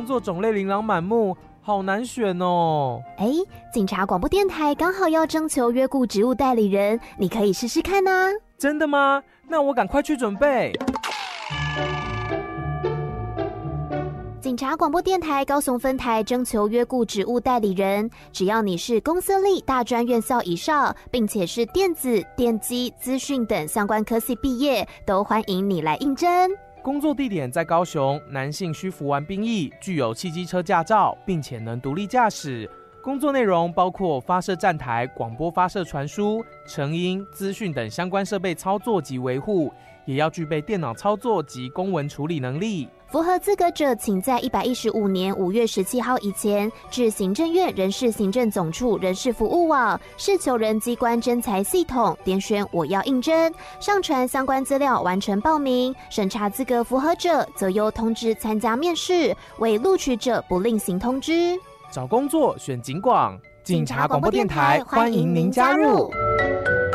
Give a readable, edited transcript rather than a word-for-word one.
作种类琳琅满目，好难选哦。 警察广播电台刚好要征求约雇职务代理人，你可以试试看啊。 真的吗？那我赶快去准备。 警察广播电台高雄分台征求约雇职务代理人，只要你是公私立大专院校以上，并且是电子、电机、资讯等相关科系毕业，都欢迎你来应征。 工作地点在高雄，男性需服完兵役，具有汽机车驾照，并且能独立驾驶。工作内容包括发射站台、广播发射传输、成音、资讯等相关设备操作及维护，也要具备电脑操作及公文处理能力。 符合资格者，请在115年5月17号以前至行政院人事行政总处人事服务网事求人机关征才系统点选我要应征，上传相关资料完成报名，审查资格符合者则由通知参加面试，为录取者不另行通知。 找工作选警广，警察广播电台欢迎您加入。